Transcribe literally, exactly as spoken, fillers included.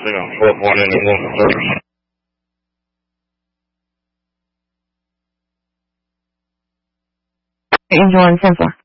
Signal four one in England service. Angel one ten four.